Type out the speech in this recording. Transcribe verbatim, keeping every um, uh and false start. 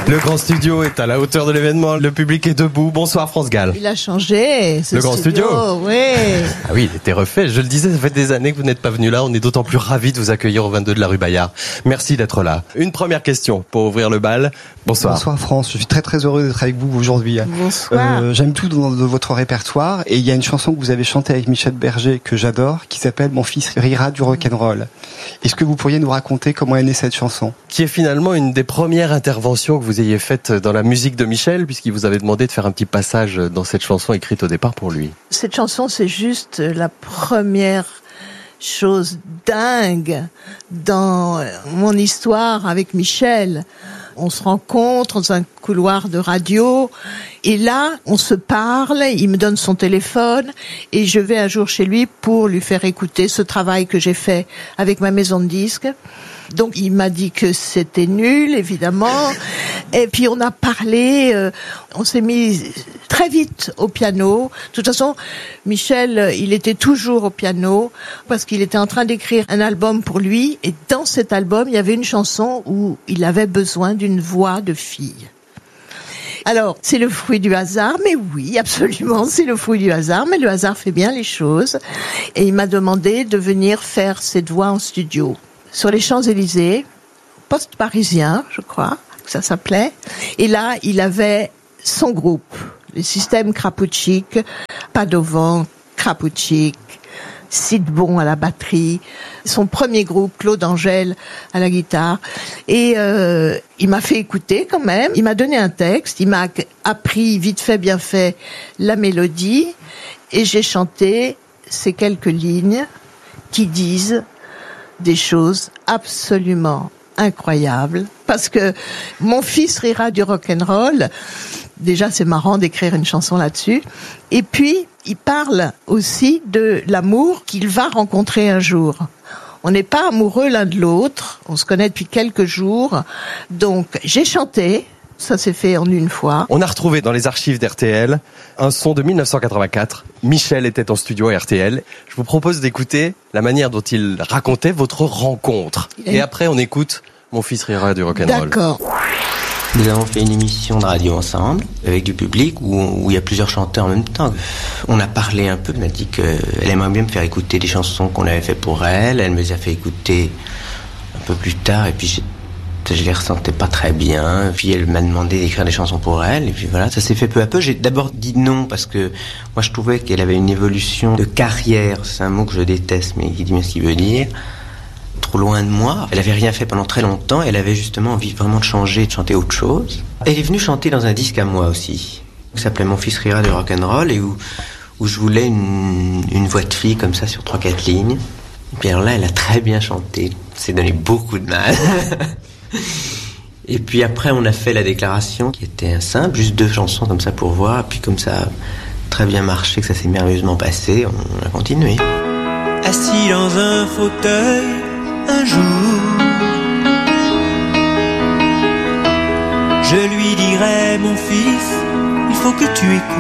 Le grand studio est à la hauteur de l'événement, le public est debout. Bonsoir France Gall. Il a changé, ce Le grand studio, studio oui. Ah oui, il était refait. Je le disais, ça fait des années que vous n'êtes pas venu là. On est d'autant plus ravis de vous accueillir au vingt-deux de la rue Bayard. Merci d'être là. Une première question pour ouvrir le bal. Bonsoir. Bonsoir France, je suis très très heureux d'être avec vous aujourd'hui. Bonsoir. Euh, j'aime tout dans, dans votre répertoire et il y a une chanson que vous avez chantée avec Michel Berger que j'adore qui s'appelle Mon fils rira du rock'n'roll. Est-ce que vous pourriez nous raconter comment est née cette chanson ? Qui est finalement une des premières interventions que vous ayez faites dans la musique de Michel, puisqu'il vous avait demandé de faire un petit passage dans cette chanson écrite au départ pour lui. Cette chanson, c'est juste la première chose dingue dans mon histoire avec Michel. On se rencontre dans un couloir de radio et là, on se parle, il me donne son téléphone et je vais un jour chez lui pour lui faire écouter ce travail que j'ai fait avec ma maison de disques. Donc il m'a dit que c'était nul, évidemment. Et puis on a parlé, euh, on s'est mis très vite au piano. De toute façon, Michel, il était toujours au piano parce qu'il était en train d'écrire un album pour lui. Et dans cet album, il y avait une chanson où il avait besoin d'une voix de fille. Alors, c'est le fruit du hasard, mais oui, absolument, c'est le fruit du hasard, mais le hasard fait bien les choses. Et il m'a demandé de venir faire cette voix en studio. Sur les Champs-Élysées, poste parisien, je crois, que ça s'appelait. Et là, il avait son groupe, le système Krapoutchik, Padovan, Krapoutchik, Sid Bon à la batterie, son premier groupe, Claude Angèle à la guitare. Et euh, il m'a fait écouter quand même, il m'a donné un texte, il m'a appris vite fait, bien fait la mélodie, et j'ai chanté ces quelques lignes qui disent des choses absolument incroyables, parce que mon fils rira du rock'n'roll. Déjà, c'est marrant d'écrire une chanson là-dessus. Et puis, il parle aussi de l'amour qu'il va rencontrer un jour. On n'est pas amoureux l'un de l'autre, on se connaît depuis quelques jours. Donc, j'ai chanté, ça s'est fait en une fois. On a retrouvé dans les archives d'R T L un son de dix-neuf cent quatre-vingt-quatre. Michel était en studio à R T L. Je vous propose d'écouter la manière dont il racontait votre rencontre. Et, Et après, on écoute Mon fils rira du rock'n'roll. D'accord. Nous avons fait une émission de radio ensemble, avec du public, où, où il y a plusieurs chanteurs en même temps. On a parlé un peu, elle m'a dit qu'elle aimerait bien me faire écouter des chansons qu'on avait fait pour elle. Elle me les a fait écouter un peu plus tard, et puis je, je les ressentais pas très bien. Puis elle m'a demandé d'écrire des chansons pour elle, et puis voilà, ça s'est fait peu à peu. J'ai d'abord dit non, parce que moi je trouvais qu'elle avait une évolution de carrière. C'est un mot que je déteste, mais qui dit bien ce qu'il veut dire. Trop loin de moi. Elle avait rien fait pendant très longtemps. Elle avait justement envie vraiment de changer, de chanter autre chose. Elle est venue chanter dans un disque à moi aussi, qui s'appelait Mon fils rira du rock'n'roll, et où, où je voulais une, une voix de fille comme ça sur trois quatre lignes. Et puis alors là, elle a très bien chanté. C'est donné beaucoup de mal. Et puis après, on a fait la déclaration, qui était un simple, juste deux chansons comme ça pour voir. Et puis comme ça a très bien marché, que ça s'est merveilleusement passé, on a continué. Assis dans un fauteuil, un jour, je lui dirai, mon fils, il faut que tu écoutes.